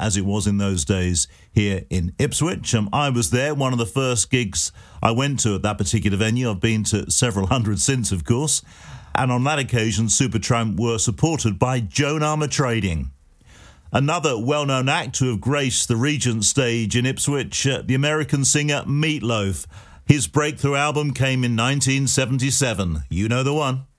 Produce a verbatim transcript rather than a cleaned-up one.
as it was in those days here in Ipswich. Um, I was there, one of the first gigs I went to at that particular venue. I've been to several hundred since, of course. And on that occasion, Supertramp were supported by Joan Armatrading. Another well-known act to have graced the Regent stage in Ipswich, uh, the American singer Meat Loaf. His breakthrough album came in nineteen seventy-seven. You know the one.